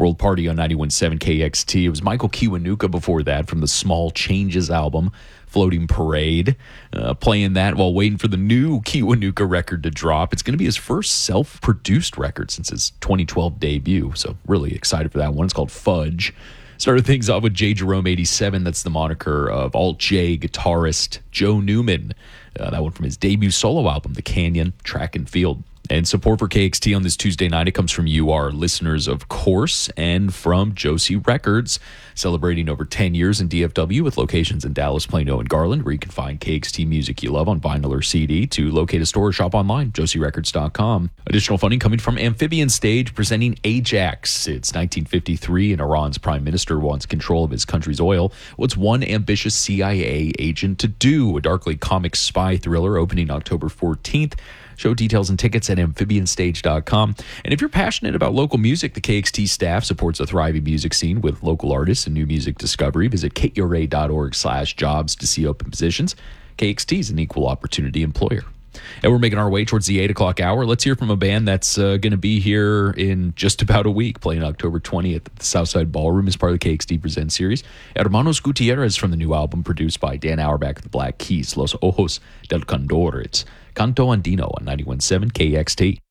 World Party on 91.7 KXT. It was Michael Kiwanuka before that from the Small Changes album, Floating Parade. Playing that while waiting for the new Kiwanuka record to drop. It's going to be his first self-produced record since his 2012 debut, so really excited for that one. It's called Fudge. Started things off with J. Jerome 87. That's the moniker of Alt-J guitarist Joe Newman. That one from his debut solo album, The Canyon, Track and Field. And support for KXT on this Tuesday night, it comes from you, our listeners, of course, and from Josie Records, celebrating over 10 years in DFW with locations in Dallas, Plano, and Garland, where you can find KXT music you love on vinyl or CD. To locate a store or shop online, josierecords.com. Additional funding coming from Amphibian Stage, presenting Ajax. It's 1953, and Iran's prime minister wants control of his country's oil. What's one ambitious CIA agent to do? A darkly comic spy thriller opening October 14th. Show details and tickets at amphibianstage.com. And if you're passionate about local music, the KXT staff supports a thriving music scene with local artists and new music discovery. Visit kura.org/jobs to see open positions. KXT is an equal opportunity employer. And we're making our way towards the 8 o'clock hour. Let's hear from a band that's going to be here in just about a week, playing October 20th at the Southside Ballroom as part of the KXT Presents series. Hermanos Gutierrez from the new album produced by Dan Auerbach of the Black Keys, Los Ojos del Condor. It's Canto Andino on 91.7 KXT.